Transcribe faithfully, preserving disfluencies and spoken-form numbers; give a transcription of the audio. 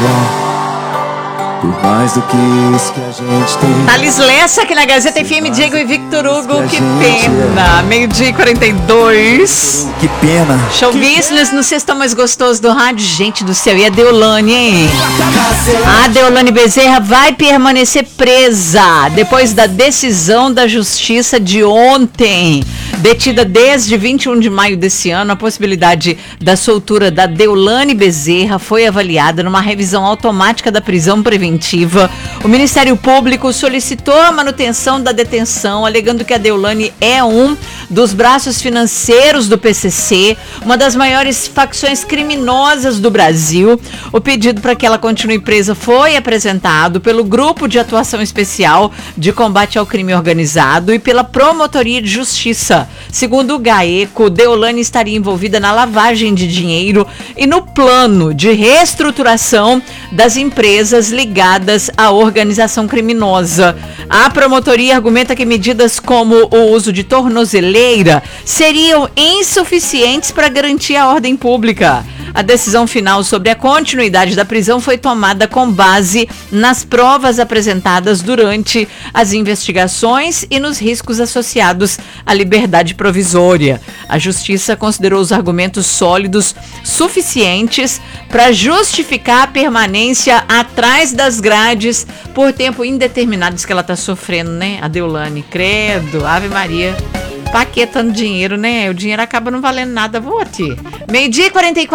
bom. Por mais do que isso que a gente tem. Thales Lessa aqui na Gazeta F M, Diego e Victor Hugo, que pena. Meio-dia e quarenta e dois. Que pena. Show business no sexto mais gostoso do rádio. Gente do céu, e a Deolane, hein? A Deolane Bezerra vai permanecer presa depois da decisão da justiça de ontem. Detida desde vinte e um de maio desse ano, a possibilidade da soltura da Deolane Bezerra foi avaliada numa revisão automática da prisão preventiva. O Ministério Público solicitou a manutenção da detenção, alegando que a Deolane é um dos braços financeiros do P C C, uma das maiores facções criminosas do Brasil. O pedido para que ela continue presa foi apresentado pelo Grupo de Atuação Especial de Combate ao Crime Organizado e pela Promotoria de Justiça. Segundo o GAECO, Deolane estaria envolvida na lavagem de dinheiro e no plano de reestruturação das empresas ligadas à organização criminosa. A promotoria argumenta que medidas como o uso de tornozeleira seriam insuficientes para garantir a ordem pública. A decisão final sobre a continuidade da prisão foi tomada com base nas provas apresentadas durante as investigações e nos riscos associados à liberdade provisória. A Justiça considerou os argumentos sólidos suficientes para justificar a permanência atrás das grades por tempo indeterminado. Diz que ela está sofrendo, né? A Deolane, credo, Ave Maria. Paquetando dinheiro, né? O dinheiro acaba não valendo nada. Vou aqui. Meio-dia e quarenta e quatro.